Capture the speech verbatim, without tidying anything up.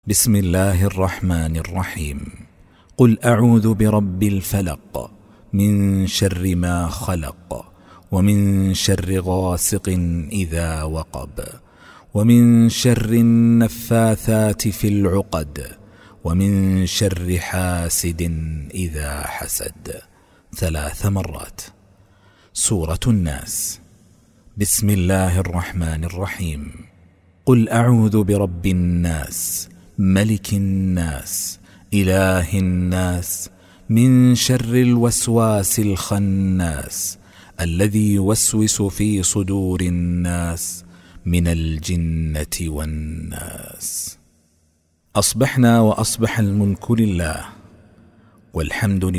بسم الله الرحمن الرحيم. قل أعوذ برب الفلق من شر ما خلق، ومن شر غاسق إذا وقب، ومن شر النفاثات في العقد، ومن شر حاسد إذا حسد. ثلاث مرات. سورة الناس. بسم الله الرحمن الرحيم. قل أعوذ برب الناس ملك الناس إله الناس من شر الوسواس الخناس الذي يوسوس في صدور الناس من الجنة والناس. أصبحنا وأصبح الملك لله، والحمد لله.